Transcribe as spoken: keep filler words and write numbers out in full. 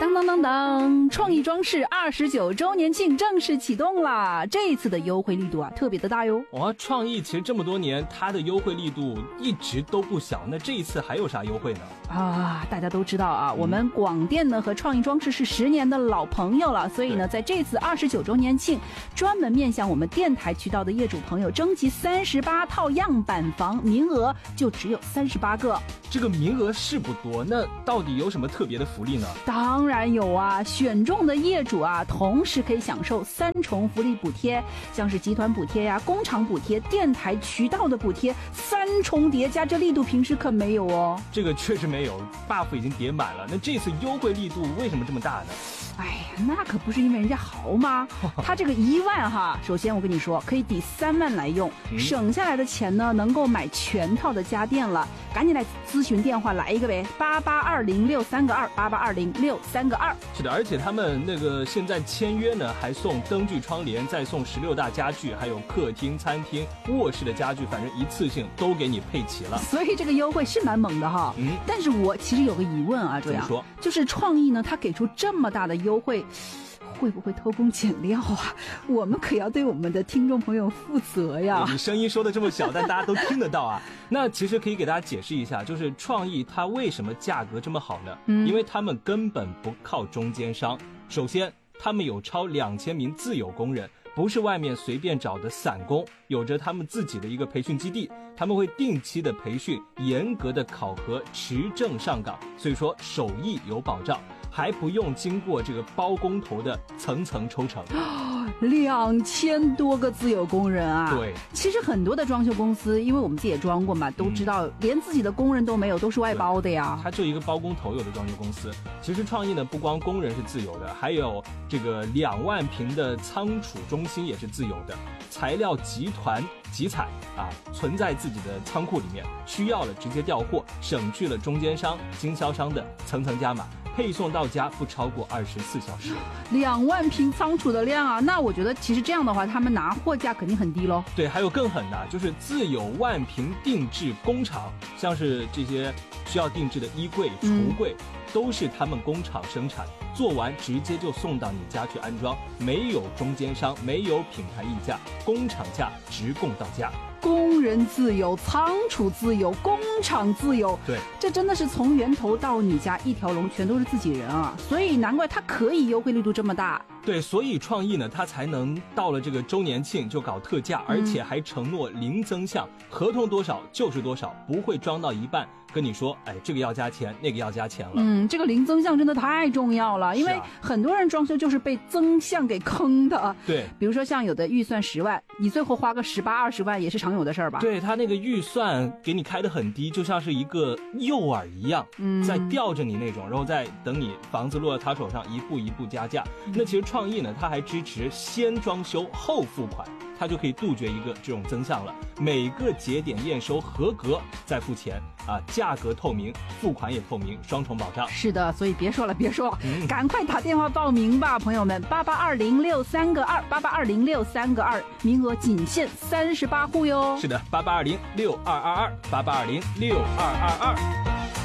当当当当！创意装饰二十九周年庆正式启动啦！这一次的优惠力度啊，特别的大哟。 哇，创意其实这么多年，它的优惠力度一直都不小。那这一次还有啥优惠呢？ 啊，大家都知道啊，嗯、我们广电呢和创意装饰是十年的老朋友了，所以呢，在这次二十九周年庆，专门面向我们电台渠道的业主朋友征集三十八套样板房，名额就只有三十八个。 这个名额是不多，那到底有什么特别的福利呢？ 当然有啊，选中的业主啊，同时可以享受三重福利补贴，像是集团补贴呀、工厂补贴、电台渠道的补贴，三重叠加，这力度平时可没有哦。 这个确实没有 ，buff 已经叠满了。那这次优惠力度为什么这么大呢？ 哎呀，那可不是因为人家豪吗？他这个一万哈，首先我跟你说，可以抵三万来用，嗯、省下来的钱呢，能够买全套的家电了。赶紧来咨询电话来一个呗，八八二零六三个二，八八二零六三个二。 是的，而且他们那个现在签约呢，还送灯具窗帘，再送十六大家具，还有客厅、餐厅、卧室的家具，反正一次性都给你配齐了。 所以这个优惠是蛮猛的哈。嗯，但是我其实有个疑问啊，这样说，就是创意呢，他给出这么大的优惠，会不会偷工减料啊？我们可要对我们的听众朋友负责呀！ 你声音说的这么小，但大家都听得到啊。那其实可以给大家解释一下，就是创意它为什么价格这么好呢？嗯，因为他们根本不靠中间商。首先，他们有超两千名自有工人，不是外面随便找的散工，有着他们自己的一个培训基地，他们会定期的培训，严格的考核，持证上岗，所以说手艺有保障。还不用经过这个包工头的层层抽成， 两千多个自有工人啊！ 对， 其实很多的装修公司，因为我们自己也装过嘛，都知道、嗯、连自己的工人都没有，都是外包的呀。 他就一个包工头，有的装修公司。其实创意呢，不光工人是自有的，还有这个两万平的仓储中心也是自有的，材料集团集采啊，存在自己的仓库里面，需要了直接调货，省去了中间商、经销商的层层加码。配送到家不超过二十四小时， 两万平仓储的量啊，那我觉得其实这样的话，他们拿货价肯定很低咯。 对，还有更狠的，就是自有万平定制工厂，像是这些需要定制的衣柜、橱柜，嗯、都是他们工厂生产，做完直接就送到你家去安装，没有中间商，没有品牌溢价，工厂价直供到家。 工人自由，仓储自由，工厂自由， 对， 这真的是从源头到你家一条龙，全都是自己人啊！所以难怪它可以优惠力度这么大。 对，所以创意呢，它才能到了这个周年庆就搞特价，而且还承诺零增项，嗯、合同多少就是多少，不会装到一半跟你说，哎，这个要加钱，那个要加钱了。 嗯，这个零增项真的太重要了，因为很多人装修就是被增项给坑的。 对， 比如说像有的预算十万，你最后花个十八二十万也是常有的事儿吧？ 对，他那个预算给你开得很低，就像是一个诱饵一样，嗯，在吊着你那种，然后再等你房子落到他手上，一步一步加价。嗯、那其实创意呢，它还支持先装修后付款，它就可以杜绝一个这种增项了。每个节点验收合格再付钱啊，价格透明，付款也透明，双重保障。 是的，所以别说了，别说了，嗯、赶快打电话报名吧，朋友们，八八二零六三个二，八八二零六三个二，名额仅限三十八户哟。 是的，八八二零六二二二，八八二零六二二二。